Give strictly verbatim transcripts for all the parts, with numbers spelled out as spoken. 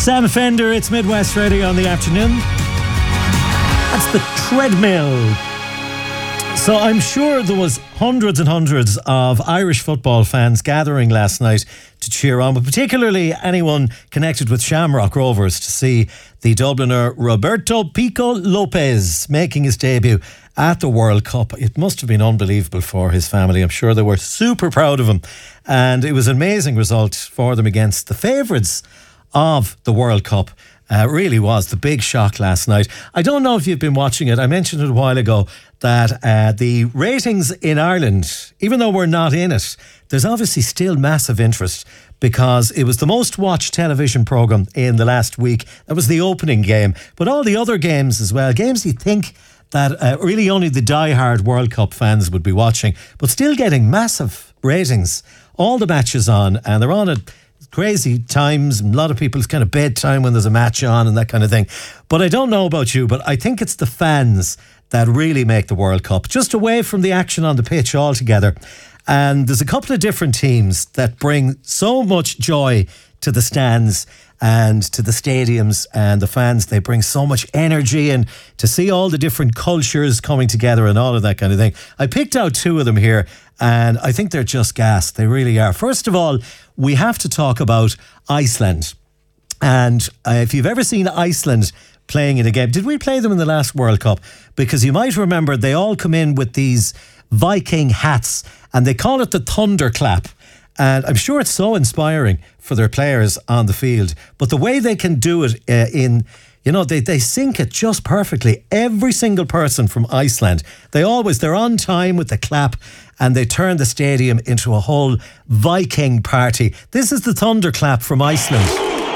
Sam Fender, it's Midwest Radio on the afternoon. That's the treadmill. So I'm sure there was hundreds and hundreds of Irish football fans gathering last night to cheer on, but particularly anyone connected with Shamrock Rovers to see the Dubliner Roberto Pico Lopez making his debut at the World Cup. It must have been unbelievable for his family. I'm sure they were super proud of him. And it was an amazing result for them against the favourites of the World Cup. Uh, really was the big shock last night. I don't know if you've been watching it. I mentioned it a while ago that uh, the ratings in Ireland, even though we're not in it, there's obviously still massive interest because it was the most watched television programme in the last week. That was the opening game. But all the other games as well, games you think that uh, really only the die-hard World Cup fans would be watching, but still getting massive ratings. All the matches on, and they're on at crazy times. A lot of people's kind of bedtime when there's a match on and that kind of thing. But I don't know about you, but I think it's the fans that really make the World Cup, just away from the action on the pitch altogether. And there's a couple of different teams that bring so much joy to the stands and to the stadiums and the fans. They bring so much energy, and to see all the different cultures coming together and all of that kind of thing. I picked out two of them here, and I think they're just gas. They really are. First of all, we have to talk about Iceland. And uh, if you've ever seen Iceland playing in a game, did we play them in the last World Cup? Because you might remember they all come in with these Viking hats, and they call it the thunderclap. And I'm sure it's so inspiring for their players on the field. But the way they can do it uh, in, you know, they, they sync it just perfectly. Every single person from Iceland, they always, they're on time with the clap, and they turn the stadium into a whole Viking party. This is the thunderclap from Iceland.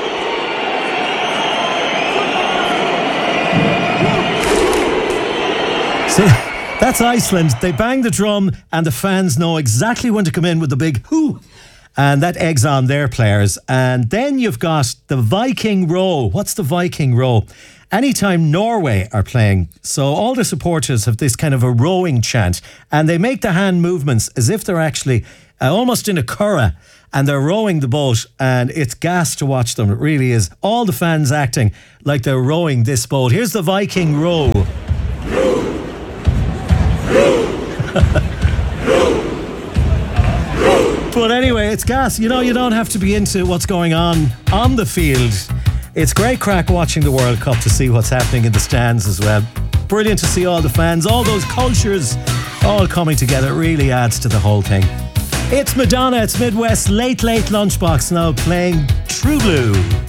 So that's Iceland. They bang the drum and the fans know exactly when to come in with the big hoo. And that eggs on their players. And then you've got the Viking row. What's the Viking row? Anytime Norway are playing, so all the supporters have this kind of a rowing chant, and they make the hand movements as if they're actually uh, almost in a curragh, and they're rowing the boat, and it's gas to watch them. It really is. All the fans acting like they're rowing this boat. Here's the Viking row. But anyway, it's gas. You know, you don't have to be into what's going on on the field. It's great crack watching the World Cup to see what's happening in the stands as well. Brilliant to see all the fans, all those cultures all coming together. It really adds to the whole thing. It's Madonna, it's Midwest Late Late Lunchbox now playing True Blue.